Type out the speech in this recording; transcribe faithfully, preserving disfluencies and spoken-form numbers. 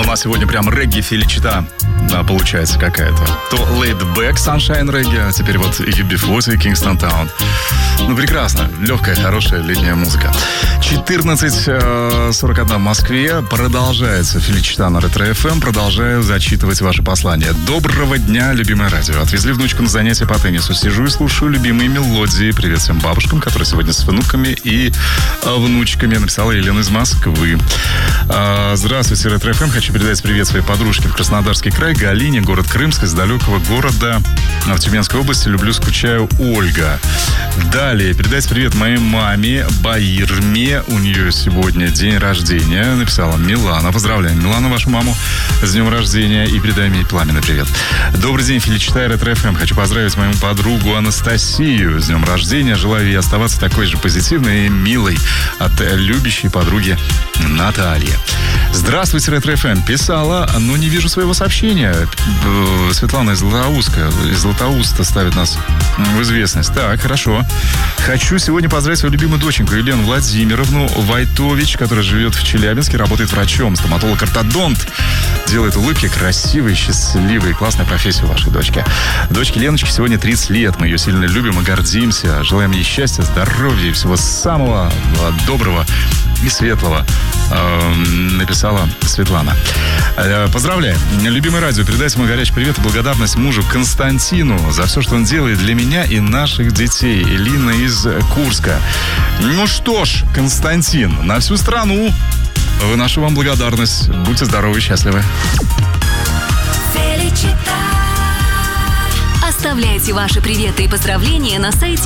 нас сегодня прям регги-феличита, да, получается какая-то. То Laid Back Sunshine регги, а теперь вот ю би сорок и Kingston Town. Ну, прекрасно. Легкая, хорошая летняя музыка. четырнадцать сорок один в Москве. Продолжается феличита на Ретро эф эм. Продолжаю зачитывать ваши послания. Доброго дня, любимое радио. Отвезли внучку на занятия по теннису. Сижу и слушаю любимые мелодии. Привет всем бабушкам, которые сегодня с внуками и внучками. Написала Елена из Москвы. Здравствуйте, Ретро эф эм. Хочу передать привет своей подружке в Краснодарский край, Галине, город Крымск, из далекого города в Тюменской области. Люблю, скучаю, Ольга. Далее, передать привет моей маме Баирме. У нее сегодня день рождения. Написала Милана. Поздравляем, Милана, вашу маму с днем рождения. И передай мне пламенный привет. Добрый день, Феличита и Ретро эф эм. Хочу поздравить мою подругу Анастасию с днем рождения. Желаю ей оставаться такой же позитивной и милой от любящей подруги Натальи. Здравствуйте, Ретро эф эм. Писала, но не вижу своего сообщения. Светлана из Златоуста, из Златоуста ставит нас в известность. Так, хорошо. Хочу сегодня поздравить свою любимую доченьку Елену Владимировну Войтович, которая живет в Челябинске, работает врачом, стоматолог-ортодонт. Делает улыбки, красивые, счастливые, классная профессия у вашей дочки. Дочке Леночке сегодня тридцать лет. Мы ее сильно любим и гордимся. Желаем ей счастья, здоровья и всего самого доброго и светлого, э, написала Светлана. Э, поздравляю. Любимое радио, передайте мой горячий привет и благодарность мужу Константину за все, что он делает для меня и наших детей. Элина из Курска. Ну что ж, Константин, на всю страну выношу вам благодарность. Будьте здоровы и счастливы. Оставляйте ваши приветы и поздравления на сайте